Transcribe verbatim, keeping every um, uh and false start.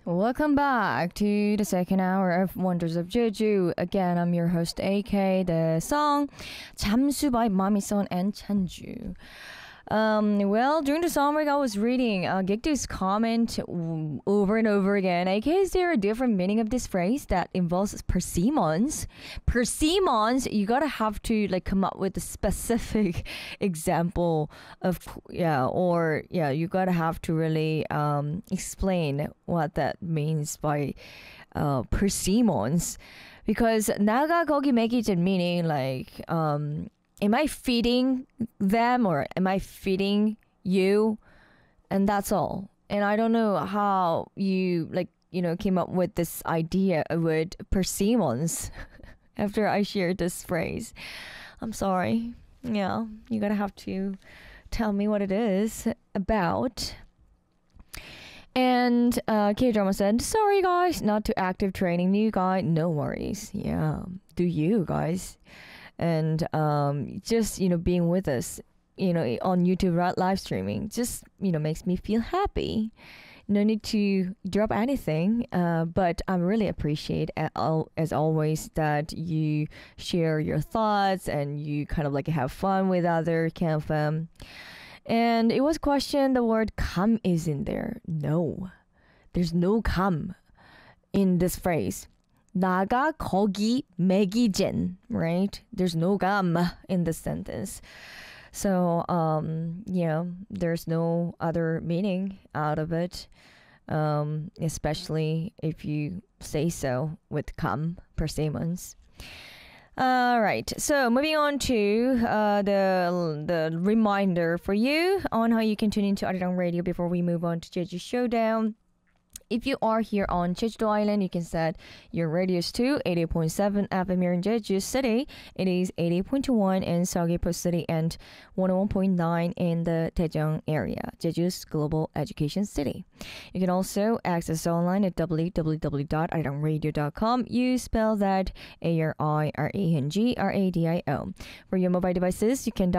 Welcome back to the second hour of Wonders of Jeju. Again, I'm your host A K. The song 잠수 by Mami Son and Chanju. Um, well, during the song break, I was reading uh, Gigdu's comment w- over and over again. A K, is there a different meaning of this phrase that involves persimmons? Persimmons, you gotta have to like come up with a specific example of, yeah, or yeah, you gotta have to really um, explain what that means by uh, persimmons. Because 나가 거기 먹이진 meaning like, um, am I feeding them or am I feeding you? And that's all. And I don't know how you like, you know, came up with this idea with persimmons after I shared this phrase. I'm sorry. Yeah, you gotta have to tell me what it is about. And uh, K-drama said, sorry guys, not to active training you guys. No worries. Yeah, do you guys? And um, just, you know, being with us, you know, on YouTube right, live streaming, just, you know, makes me feel happy. No need to drop anything, uh, but I really appreciate, as always, that you share your thoughts and you kind of like have fun with other camfam. And it was questioned, the word come is in there. No, there's no come in this phrase. 나가 거기 먹이진, right? There's no gam in this sentence. So, um, yeah, there's no other meaning out of it, um, especially if you say so with come, persimmons. All right, so moving on to uh, the the reminder for you on how you can tune into Arirang Radio before we move on to Jeju Showdown. If you are here on Jeju Island, you can set your radios to eighty point seven F M here in Jeju City. It is eighty point one in Seogwipo City and one oh one point nine in the Daejeong area, Jeju's global education city. You can also access online at w w w dot arirang radio dot com. You spell that A R I R A N G R A D I O. For your mobile devices, you can